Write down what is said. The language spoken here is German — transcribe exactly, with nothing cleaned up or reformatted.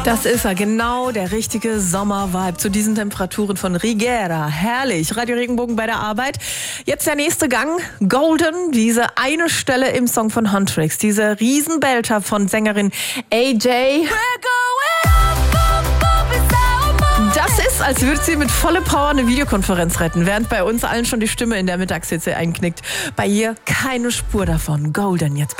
Das ist er, genau der richtige Sommervibe zu diesen Temperaturen von Rigera. Herrlich, Radio Regenbogen bei der Arbeit. Jetzt der nächste Gang, Golden, diese eine Stelle im Song von Huntrix, diese Riesenbelter von Sängerin A J. Das ist, als würde sie mit voller Power eine Videokonferenz retten, während bei uns allen schon die Stimme in der Mittagshitze einknickt. Bei ihr keine Spur davon. Golden jetzt.